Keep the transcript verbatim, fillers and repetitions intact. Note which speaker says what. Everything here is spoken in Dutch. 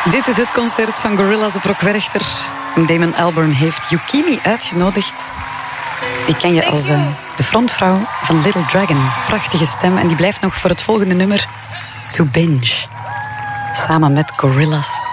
Speaker 1: Dit is het concert van Gorillaz op Rock Werchter. En Damon Albarn heeft Yukimi uitgenodigd. Die ken je als uh, de frontvrouw van Little Dragon. Prachtige stem en die blijft nog voor het volgende nummer To Binge. Samen met Gorillaz.